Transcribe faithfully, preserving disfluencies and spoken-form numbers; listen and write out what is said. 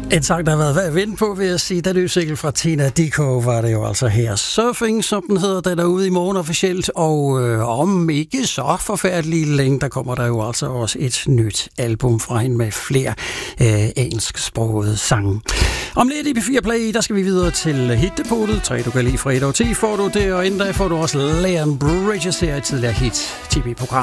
En sang, der har været værd at vente på, vil jeg sige. Den nye single fra Tina Dickow var det jo altså her. Surfing, som den hedder, den er ude i morgen officielt, og øh, om ikke så forfærdeligt længe, der kommer der jo altså også et nyt album fra hende med flere øh, engelsksprogede sange. Om lidt i P fire Play, der skal vi videre til hitdepotet. Tre du kan lide fra et og ti får du det, og inden da får du også Leon Bridges her i tidligere hit T V-program.